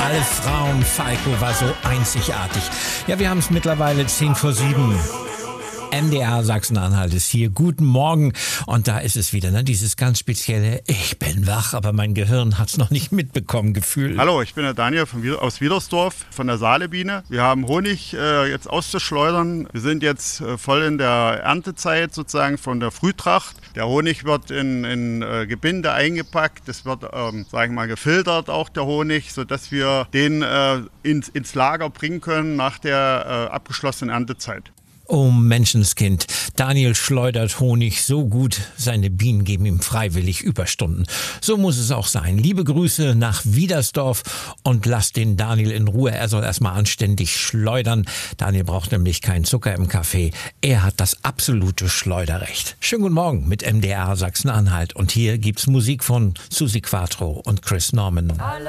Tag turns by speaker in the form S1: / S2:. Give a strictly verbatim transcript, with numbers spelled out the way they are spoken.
S1: Alle Frauen, Falco war so einzigartig. Ja, wir haben es mittlerweile zehn vor sieben. M D R Sachsen-Anhalt ist hier. Guten Morgen. Und da ist es wieder, ne? Dieses ganz spezielle, ich bin wach, aber mein Gehirn hat es noch nicht mitbekommen, Gefühl.
S2: Hallo, ich bin der Daniel von, aus Wiedersdorf von der Saalebiene. Wir haben Honig äh, jetzt auszuschleudern. Wir sind jetzt äh, voll in der Erntezeit sozusagen von der Frühtracht. Der Honig wird in, in äh, Gebinde eingepackt. Es wird, ähm, sagen wir mal, gefiltert auch der Honig, sodass wir den äh, ins, ins Lager bringen können nach der äh, abgeschlossenen Erntezeit.
S1: Oh Menschenskind, Daniel schleudert Honig so gut, seine Bienen geben ihm freiwillig Überstunden. So muss es auch sein. Liebe Grüße nach Wiedersdorf und lasst den Daniel in Ruhe. Er soll erstmal anständig schleudern. Daniel braucht nämlich keinen Zucker im Kaffee. Er hat das absolute Schleuderrecht. Schönen guten Morgen mit M D R Sachsen-Anhalt. Und hier gibt's Musik von Susi Quatro und Chris Norman.